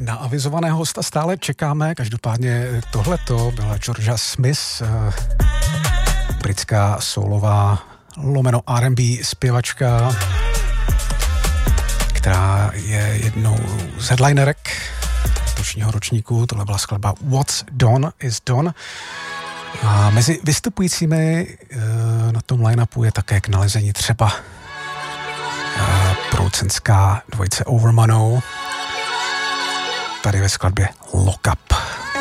Na avizovaného hosta stále čekáme, každopádně tohleto byla Georgia Smith, britská soulová lomeno R&B zpěvačka, která je jednou z headlinerek letošního ročníku. Tohle byla skladba What's Done is Done. A mezi vystupujícími na tom line-upu je také k nalezení třeba producentská dvojice Overmano tady ve skladbě Lock Up.